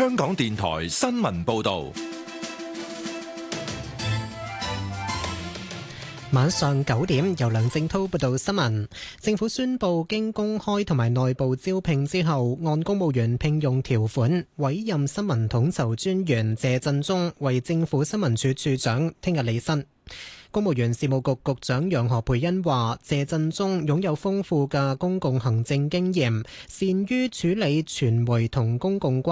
香港電台新聞報道。 晚上9點，由梁正滔報道新聞。政府宣布，經公開同埋內部招聘之後，按公務員聘用條款委任新聞統籌專員謝振中為政府新聞處處長，聽日履新。公務員事務局局長楊何蓓茵話，謝振中擁有豐富嘅公共行政經驗，善於處理傳媒同公共關係